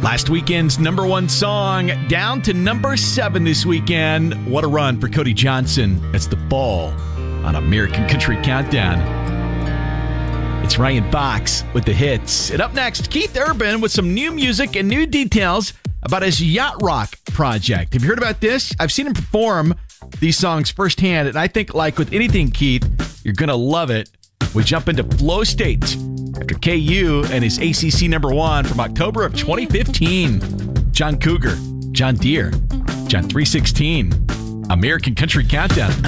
Last weekend's number one song down to number 7 this weekend. What a run for Cody Johnson. It's The Fall on American Country Countdown. It's Ryan Fox with the hits. And up next, Keith Urban with some new music and new details about his yacht rock project. Have you heard about this? I've seen him perform these songs firsthand, and I think, like with anything, Keith, you're going to love it. We jump into Flow State after KU and his ACC number 1 from October of 2015. John Cougar, John Deere, John 316, American Country Countdown.